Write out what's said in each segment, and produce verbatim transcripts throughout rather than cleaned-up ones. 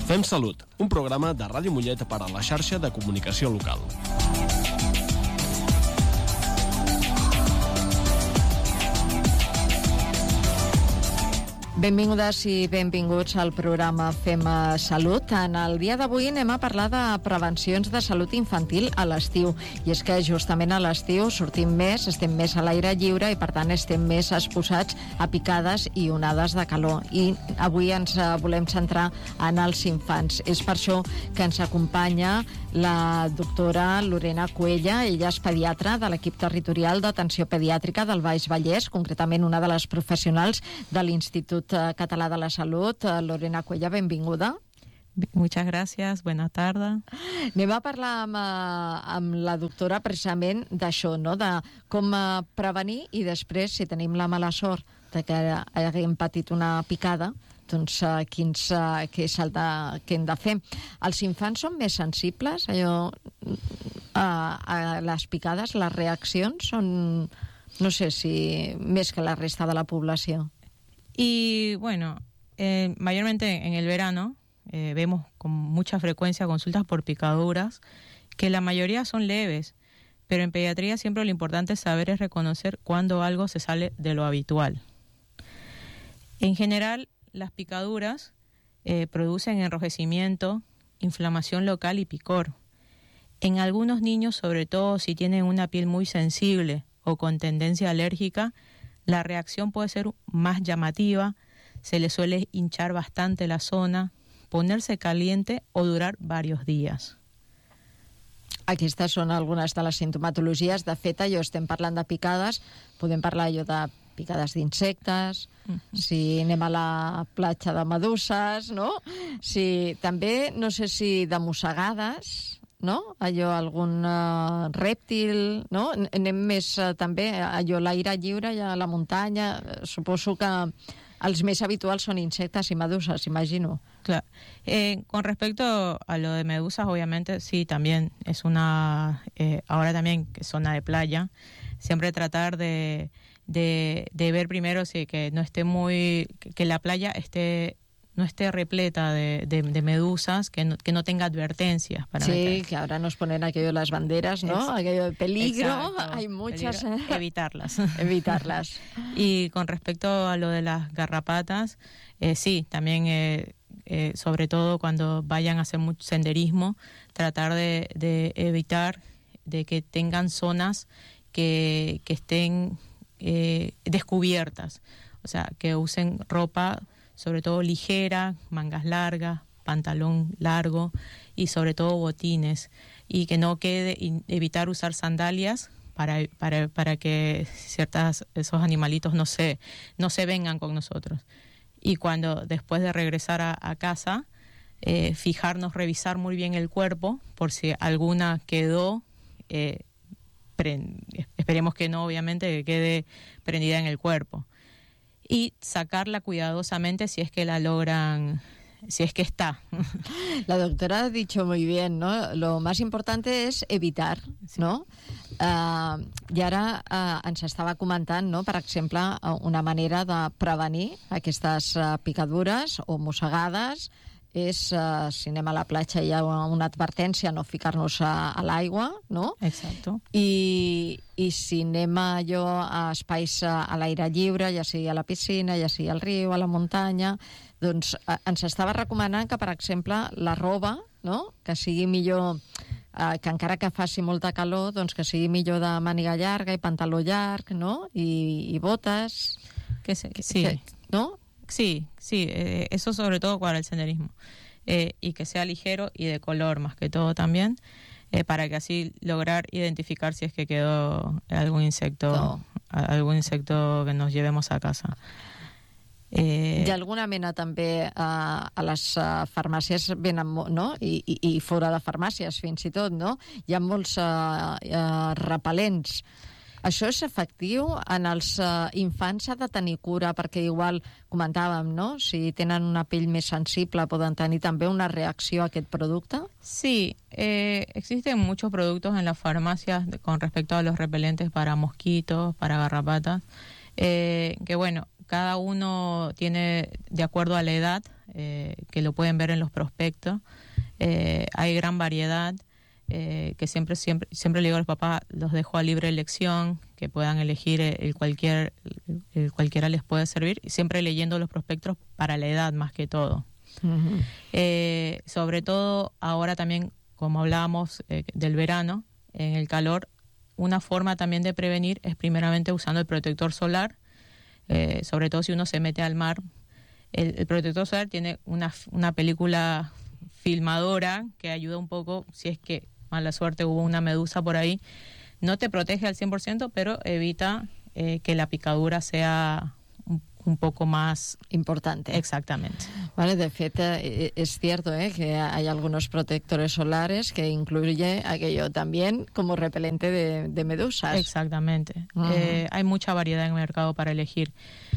Fem Salut, un programa de Ràdio Mollet per a la xarxa de comunicació local. Benvingudes i benvinguts al programa Fem Salut. En el dia d'avui anem a parlar de prevencions de salut infantil a l'estiu. I és que justament a l'estiu sortim més, estem més a l'aire lliure i per tant estem més exposats a picades i onades de calor. I avui ens volem centrar en els infants. És per això que ens acompanya la doctora Lorena Cuella. Ella és pediatra de l'equip territorial d'atenció pediàtrica del Baix Vallès, concretament una de les professionals de l'Institut Català de la Salut. Lorena Cuella, benvinguda. Muchas gracias, buena tarda. Anem a parlar amb, amb la doctora precisament d'això, no? De com prevenir i després, si tenim la mala sort de que haguem patit una picada, doncs quins, què és el de, què hem de fer. Els infants són més sensibles allò, a, a les picades, les reaccions són, no sé si més que la resta de la població. Y bueno, eh, mayormente en el verano eh, vemos con mucha frecuencia consultas por picaduras, que la mayoría son leves, pero en pediatría siempre lo importante es saber es reconocer cuando algo se sale de lo habitual. En general, las picaduras eh, producen enrojecimiento, inflamación local y picor. En algunos niños, sobre todo si tienen una piel muy sensible o con tendencia alérgica, la reacción puede ser más llamativa, se le suele hinchar bastante la zona, ponerse caliente o durar varios días. Aquestes són algunes de les sintomatologies. De fet, allò estem parlant de picades, podem parlar allò de picades d'insectes, uh-huh. si anem a la platja de meduses, no? Si, també, no sé si de mossegades, no? Allò, algun uh, rèptil, no? Anem més uh, també, allò, l'aire lliure i a la muntanya. Suposo que els més habituals son insectes y medusas, imagino. Claro. Eh, con respecto a lo de medusas, obviamente, sí, también es una, eh, ahora también zona de playa, siempre tratar de, de, de ver primero si que no esté muy, que la playa esté no esté repleta de, de, de medusas, que no, que no tenga advertencias. Para sí, meter. Que ahora nos ponen aquello de las banderas, ¿no? Es, aquello de peligro, exacto, hay muchas. Peligro, evitarlas. Evitarlas. Y con respecto a lo de las garrapatas, eh, sí, también, eh, eh, sobre todo cuando vayan a hacer mucho senderismo, tratar de, de evitar de que tengan zonas que, que estén eh, descubiertas, o sea, que usen ropa sobre todo ligera, mangas largas, pantalón largo y sobre todo botines, y que no quede, evitar usar sandalias para, para, para que ciertas, esos animalitos no se, no se vengan con nosotros. Y cuando después de regresar a, a casa, eh, fijarnos, revisar muy bien el cuerpo por si alguna quedó, eh, pre, esperemos que no, obviamente, que quede prendida en el cuerpo. Y sacarla cuidadosamente si es que la logran, si es que está. La doctora ha dicho muy bien, ¿no? Lo más importante es evitar, sí. ¿no? Uh, I ara uh, ens estava comentant, no? Per exemple, una manera de prevenir aquestes uh, picadures o mossegades és, uh, si anem a la platja hi ha una advertència, no ficar-nos a, a l'aigua, no? Exacto. I, i si anem a, allò, a espais a, a l'aire lliure, ja sigui a la piscina, ja sigui al riu, a la muntanya, doncs uh, ens estava recomanant que, per exemple, la roba, no? Que sigui millor, uh, que encara que faci molta calor, doncs que sigui millor de màniga llarga i pantaló llarg, no? I, i botes. Que se, sí. Que, ¿no? Sí, sí, eh, eso sobre todo para el senderismo. Eh, y que sea ligero y de color más que todo también, eh, para que así lograr identificar si es que quedó algún insecto, no. algún insecto que nos llevemos a casa. Eh... Hi ha alguna mena també uh, a les uh, farmàcies venen, no? I, i, i fora de farmàcies fins i tot, no? Hi ha molts uh, uh, repel·lents. Això és efectiu? En els uh, infants s'ha de tenir cura perquè igual comentàvem, no? Si tenen una pell més sensible poden tenir també una reacció a aquest producte? Sí, eh, existen muchos productos en las farmacias con respecto a los repelentes para mosquitos, para garrapatas, eh, que bueno, cada uno tiene, de acuerdo a la edad, eh, que lo pueden ver en los prospectos. Eh, hay gran variedad, eh, que siempre, siempre, siempre le digo a los papás, los dejo a libre elección, que puedan elegir el cualquier, el cualquiera les puede servir, y siempre leyendo los prospectos para la edad más que todo. Uh-huh. Eh, sobre todo ahora también, como hablábamos eh, del verano, en el calor, una forma también de prevenir es primeramente usando el protector solar, eh, sobre todo si uno se mete al mar. El, el protector solar tiene una, una película filmadora que ayuda un poco si es que mala suerte hubo una medusa por ahí. No te protege al cien por ciento, pero evita eh, que la picadura sea un, un poco más importante. Exactamente. Vale, de fet, eh, es cierto eh, que hay algunos protectores solares que incluye aquello también como repelente de, de medusas. Exactamente. Uh-huh. Eh, hay mucha variedad en el mercado para elegir.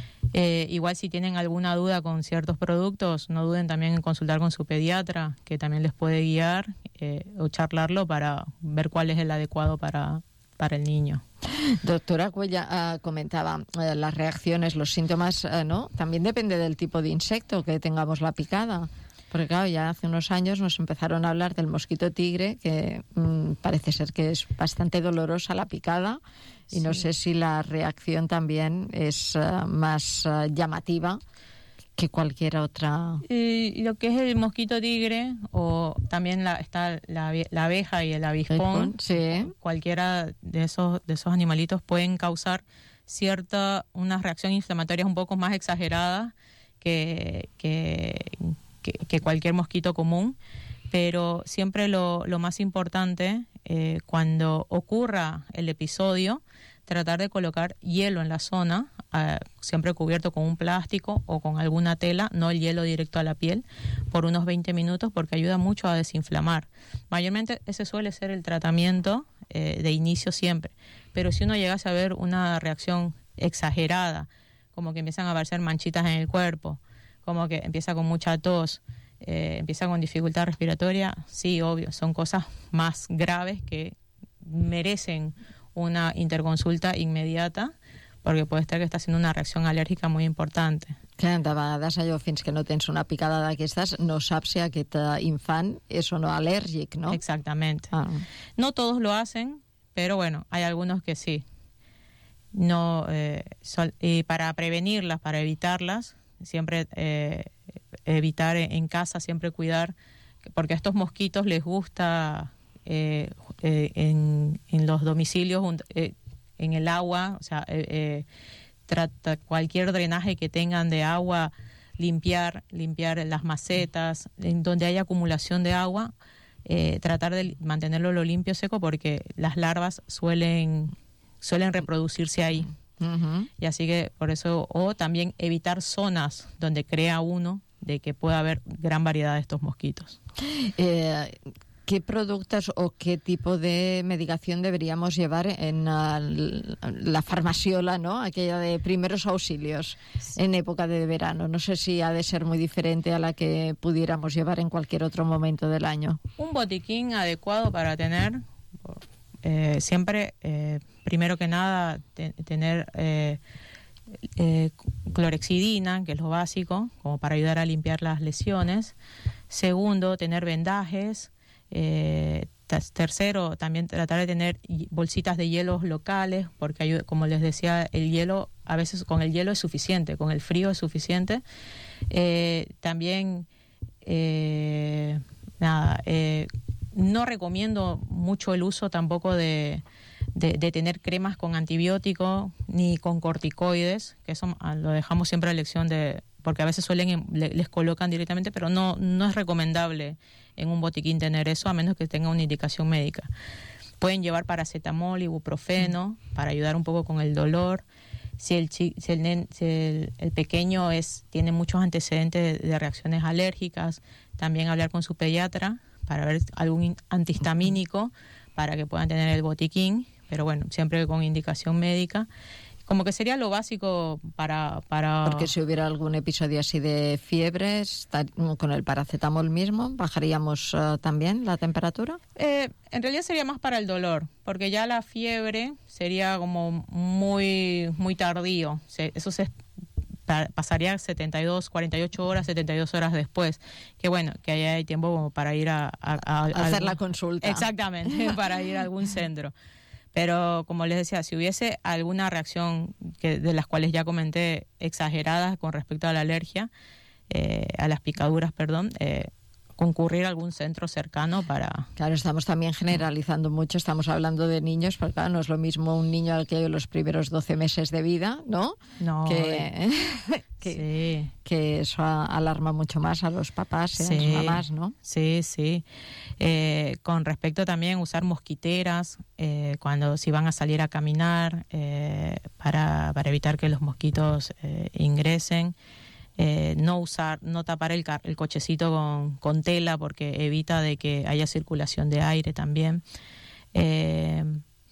Eh, igual si tienen alguna duda con ciertos productos, no duden también en consultar con su pediatra, que también les puede guiar eh, o charlarlo para ver cuál es el adecuado para, para el niño. Doctora Cuella, uh, comentaba uh, las reacciones, los síntomas, uh, ¿no? También depende del tipo de insecto que tengamos la picada. Porque claro, ya hace unos años nos empezaron a hablar del mosquito tigre, que mmm, parece ser que es bastante dolorosa la picada, y sí. No sé si la reacción también es uh, más uh, llamativa que cualquier otra. Y lo que es el mosquito tigre, o también la, está la, la abeja y el avispón, sí. Cualquiera de esos, de esos animalitos pueden causar cierta, unas reacciones inflamatorias un poco más exageradas que... que Que, que cualquier mosquito común, pero siempre lo, lo más importante, eh, cuando ocurra el episodio, tratar de colocar hielo en la zona, eh, siempre cubierto con un plástico o con alguna tela, no el hielo directo a la piel, por unos veinte minutos, porque ayuda mucho a desinflamar. Mayormente ese suele ser el tratamiento eh, de inicio siempre, pero si uno llegase a ver una reacción exagerada, como que empiezan a aparecer manchitas en el cuerpo, como que empieza con mucha tos, eh, empieza con dificultad respiratoria, sí, obvio, son cosas más graves que merecen una interconsulta inmediata, perquè puede estar que està sent una reacció al·lèrgica molt important. Clar, de vegades allò, fins que no tens una picada d'aquestes, no saps si aquest infant és o no al·lèrgic, ¿no? Exactamente. Ah. No todos lo hacen, pero bueno, hay algunos que sí. No, eh, sol, y para prevenirlas, para evitarlas, siempre eh, evitar en casa, siempre cuidar, porque a estos mosquitos les gusta eh, eh, en, en los domicilios, eh, en el agua, o sea, eh, eh, trata cualquier drenaje que tengan de agua, limpiar, limpiar las macetas, en donde haya acumulación de agua, eh, tratar de mantenerlo lo limpio, seco, porque las larvas suelen, suelen reproducirse ahí. Uh-huh. Y así que por eso, o también evitar zonas donde crea uno de que pueda haber gran variedad de estos mosquitos. Eh, ¿Qué productos o qué tipo de medicación deberíamos llevar en uh, la farmaciola, ¿no? Aquella de primeros auxilios, sí, en época de verano? No sé si ha de ser muy diferente a la que pudiéramos llevar en cualquier otro momento del año. Un botiquín adecuado para tener... Eh, siempre, eh, primero que nada, te, tener eh, eh, clorexidina, que es lo básico, como para ayudar a limpiar las lesiones. Segundo, tener vendajes. Eh, tercero, también tratar de tener bolsitas de hielos locales, porque ayuda, como les decía, el hielo, a veces con el hielo es suficiente, con el frío es suficiente. Eh, también, eh, nada, eh, no recomiendo mucho el uso tampoco de, de, de tener cremas con antibióticos ni con corticoides, que eso lo dejamos siempre a elección de, porque a veces suelen les colocan directamente, pero no, no es recomendable en un botiquín tener eso, a menos que tenga una indicación médica. Pueden llevar paracetamol, ibuprofeno, mm. para ayudar un poco con el dolor. Si el, chi, si el, nen, si el, el pequeño es, tiene muchos antecedentes de, de reacciones alérgicas, también hablar con su pediatra para ver algún antihistamínico para que puedan tener el botiquín, pero bueno, siempre con indicación médica. Como que sería lo básico para... para... Porque si hubiera algún episodio así de fiebre, con el paracetamol mismo, ¿bajaríamos uh, también la temperatura? Eh, en realidad sería más para el dolor, porque ya la fiebre sería como muy, muy tardío. Se, eso se pa- pasaría setenta y dos, cuarenta y ocho horas, setenta y dos horas después, que bueno, que ahí hay tiempo como para ir a, a, a, a hacer algún, la consulta. Exactamente, para ir a algún centro. Pero como les decía, si hubiese alguna reacción que, de las cuales ya comenté exageradas con respecto a la alergia, eh, a las picaduras, perdón, eh, concurrir a algún centro cercano para... Claro, estamos también generalizando mucho, estamos hablando de niños, porque claro, no es lo mismo un niño al que hay los primeros doce meses de vida, ¿no? No, que, que, sí. que eso alarma mucho más a los papás y a Sí, las mamás, ¿no? Sí, sí. Eh, con respecto también a usar mosquiteras, eh, cuando si van a salir a caminar, eh, para, para evitar que los mosquitos eh, ingresen. Eh, no usar, no tapar el, car- el cochecito con, con tela porque evita de que haya circulación de aire también. Eh,